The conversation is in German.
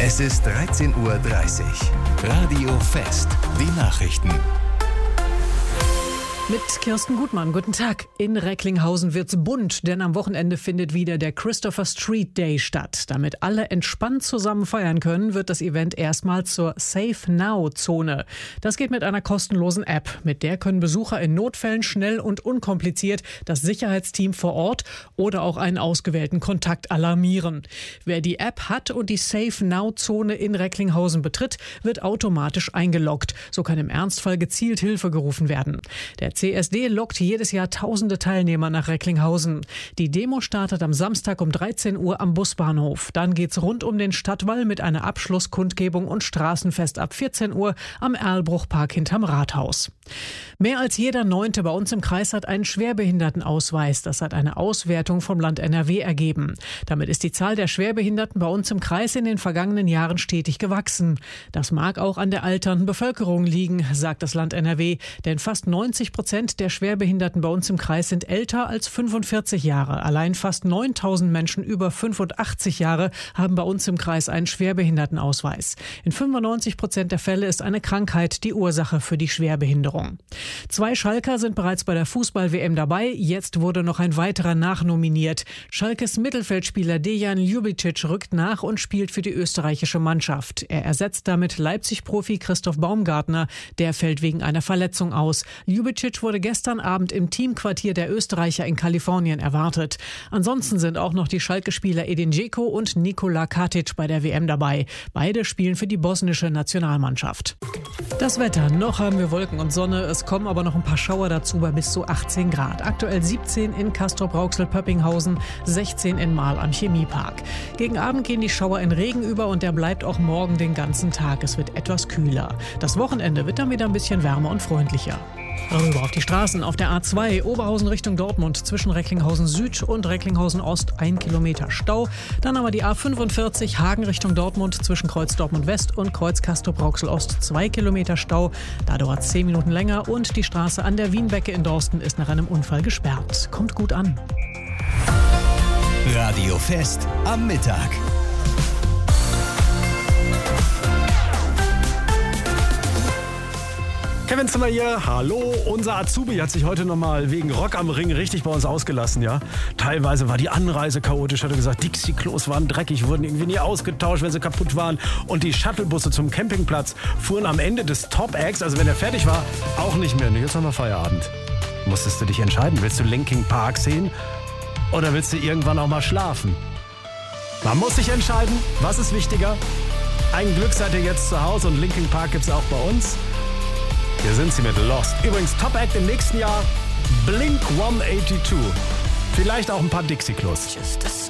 Es ist 13:30 Uhr. Radio Fest. Die Nachrichten. Mit Kirsten Gutmann, guten Tag. In Recklinghausen wird's bunt, denn am Wochenende findet wieder der Christopher Street Day statt. Damit alle entspannt zusammen feiern können, wird das Event erstmal zur Safe Now-Zone. Das geht mit einer kostenlosen App. Mit der können Besucher in Notfällen schnell und unkompliziert das Sicherheitsteam vor Ort oder auch einen ausgewählten Kontakt alarmieren. Wer die App hat und die Safe Now-Zone in Recklinghausen betritt, wird automatisch eingeloggt. So kann im Ernstfall gezielt Hilfe gerufen werden. Der CSD lockt jedes Jahr tausende Teilnehmer nach Recklinghausen. Die Demo startet am Samstag um 13 Uhr am Busbahnhof. Dann geht's rund um den Stadtwall mit einer Abschlusskundgebung und Straßenfest ab 14 Uhr am Erlbruchpark hinterm Rathaus. Mehr als jeder Neunte bei uns im Kreis hat einen Schwerbehindertenausweis. Das hat eine Auswertung vom Land NRW ergeben. Damit ist die Zahl der Schwerbehinderten bei uns im Kreis in den vergangenen Jahren stetig gewachsen. Das mag auch an der alternden Bevölkerung liegen, sagt das Land NRW, denn fast 90% der Schwerbehinderten bei uns im Kreis sind älter als 45 Jahre. Allein fast 9.000 Menschen über 85 Jahre haben bei uns im Kreis einen Schwerbehindertenausweis. In 95% der Fälle ist eine Krankheit die Ursache für die Schwerbehinderung. 2 Schalker sind bereits bei der Fußball-WM dabei. Jetzt wurde noch ein weiterer nachnominiert. Schalkes Mittelfeldspieler Dejan Ljubicic rückt nach und spielt für die österreichische Mannschaft. Er ersetzt damit Leipzig-Profi Christoph Baumgartner. Der fällt wegen einer Verletzung aus. Ljubicic wurde gestern Abend im Teamquartier der Österreicher in Kalifornien erwartet. Ansonsten sind auch noch die Schalke-Spieler Edin Dzeko und Nikola Katic bei der WM dabei. Beide spielen für die bosnische Nationalmannschaft. Das Wetter. Noch haben wir Wolken und Sonne. Es kommen aber noch ein paar Schauer dazu bei bis zu 18 Grad. Aktuell 17 in Castrop-Rauxel-Pöppinghausen, 16 in Marl am Chemiepark. Gegen Abend gehen die Schauer in Regen über und der bleibt auch morgen den ganzen Tag. Es wird etwas kühler. Das Wochenende wird dann wieder ein bisschen wärmer und freundlicher. Rüber auf die Straßen. Auf der A2 Oberhausen Richtung Dortmund zwischen Recklinghausen Süd und Recklinghausen Ost 1 Kilometer Stau. Dann haben wir die A45 Hagen Richtung Dortmund zwischen Kreuz Dortmund West und Kreuz Castrop-Rauxel Ost 2 Kilometer Stau. Da dauert es 10 Minuten länger und die Straße an der Wienbecke in Dorsten ist nach einem Unfall gesperrt. Kommt gut an. Radio Fest am Mittag. Kevin Zimmer hier, hallo. Unser Azubi hat sich heute nochmal wegen Rock am Ring richtig bei uns ausgelassen, ja. Teilweise war die Anreise chaotisch, hat er gesagt, Dixie-Klos waren dreckig, wurden irgendwie nie ausgetauscht, wenn sie kaputt waren. Und die Shuttlebusse zum Campingplatz fuhren am Ende des Top-Acts, also wenn er fertig war, auch nicht mehr. Jetzt haben wir Feierabend. Musstest du dich entscheiden, willst du Linkin Park sehen oder willst du irgendwann auch mal schlafen? Man muss sich entscheiden, was ist wichtiger? Ein Glück seid ihr jetzt zu Hause und Linkin Park gibt's auch bei uns. Hier sind sie mit Lost. Übrigens Top Act im nächsten Jahr Blink 182. Vielleicht auch ein paar Dixie-Klos.